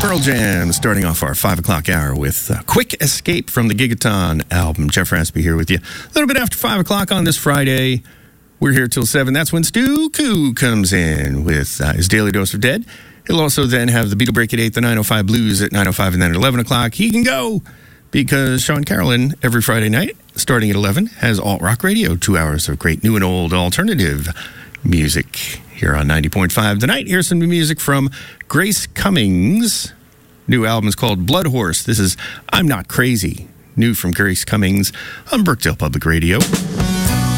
Pearl Jam, starting off our 5 o'clock hour with Quick Escape from the Gigaton album. Jeff Raspy here with you. A little bit after 5 o'clock on this Friday. We're here till 7. That's when Stu Koo comes in with his Daily Dose of Dead. He'll also then have the Beatle Break at 8, the 905 Blues at 905, and then at 11 o'clock he can go because Sean Carolyn every Friday night, starting at 11, has Alt Rock Radio, 2 hours of great new and old alternative music here on 90.5. Tonight, here's some new music from Grace Cummings. New album is called Blood Horse. This is I'm Not Crazy, new from Grace Cummings on Brookdale Public Radio.